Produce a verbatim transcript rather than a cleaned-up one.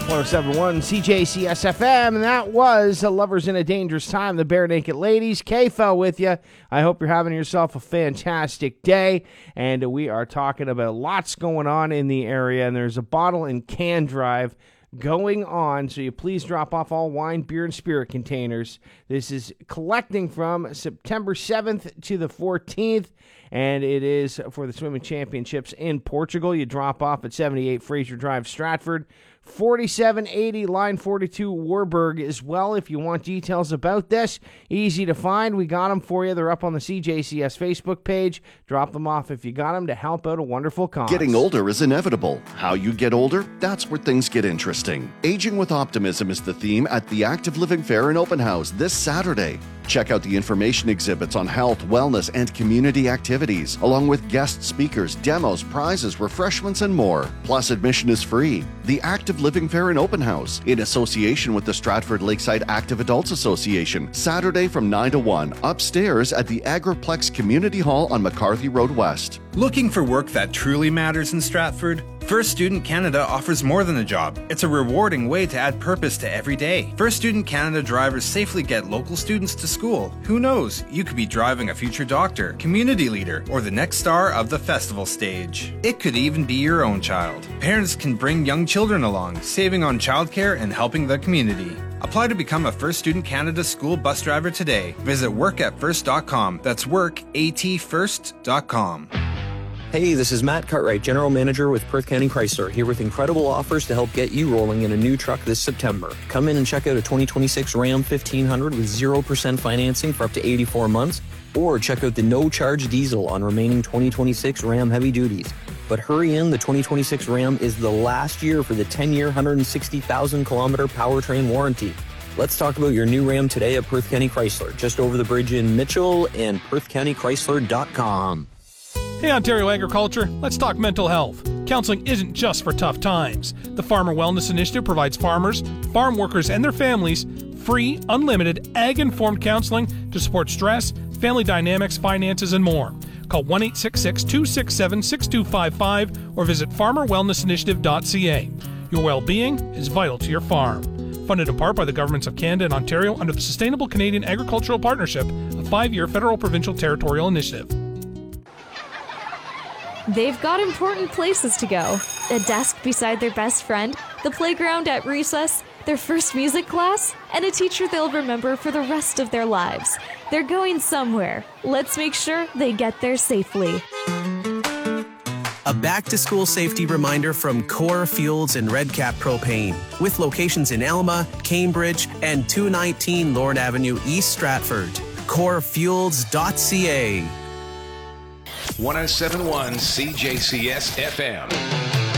one oh seven point one C J C S F M, and that was Lovers in a Dangerous Time, the Bare Naked Ladies. K-Fel with you. I hope you're having yourself a fantastic day, and we are talking about lots going on in the area, and there's a bottle and can drive going on, so you please drop off all wine, beer, and spirit containers. This is collecting from September seventh to the fourteenth, and it is for the swimming championships in Portugal. You drop off at seventy-eight Fraser Drive, Stratford, forty-seven eighty Line forty-two, Warburg as well. If you want details about this, easy to find. We got them for you. They're up on the C J C S Facebook page. Drop them off if you got them to help out a wonderful cause. Getting older is inevitable. How you get older, that's where things get interesting. Aging with Optimism is the theme at the Active Living Fair and Open House this Saturday. Check out the information exhibits on health, wellness, and community activities, along with guest speakers, demos, prizes, refreshments, and more. Plus, admission is free. The Active Living Fair and Open House, in association with the Stratford Lakeside Active Adults Association, Saturday from nine to one, upstairs at the Agriplex Community Hall on McCarthy Road West. Looking for work that truly matters in Stratford? First Student Canada offers more than a job. It's a rewarding way to add purpose to every day. First Student Canada drivers safely get local students to school. Who knows? You could be driving a future doctor, community leader, or the next star of the festival stage. It could even be your own child. Parents can bring young children along, saving on childcare and helping the community. Apply to become a First Student Canada school bus driver today. Visit work at first dot com. That's work at first dot com. Hey, this is Matt Cartwright, General Manager with Perth County Chrysler, here with incredible offers to help get you rolling in a new truck this September. Come in and check out a twenty twenty-six Ram fifteen hundred with zero percent financing for up to eighty-four months, or check out the no-charge diesel on remaining twenty twenty-six Ram heavy duties. But hurry in, the twenty twenty-six Ram is the last year for the ten-year, one hundred sixty thousand kilometer powertrain warranty. Let's talk about your new Ram today at Perth County Chrysler, just over the bridge in Mitchell, and perth county chrysler dot com. Hey Ontario Agriculture, let's talk mental health. Counseling isn't just for tough times. The Farmer Wellness Initiative provides farmers, farm workers, and their families free, unlimited, ag-informed counseling to support stress, family dynamics, finances, and more. Call one eight six six, two six seven, six two five five or visit farmer wellness initiative dot c a. Your well-being is vital to your farm. Funded in part by the governments of Canada and Ontario under the Sustainable Canadian Agricultural Partnership, a five-year federal provincial territorial initiative. They've got important places to go. A desk beside their best friend, the playground at recess, their first music class, and a teacher they'll remember for the rest of their lives. They're going somewhere. Let's make sure they get there safely. A back-to-school safety reminder from Core Fuels and Red Cap Propane, with locations in Alma, Cambridge, and two nineteen Lord Avenue, East Stratford. core fuels dot c a. one oh seven point one C J C S F M.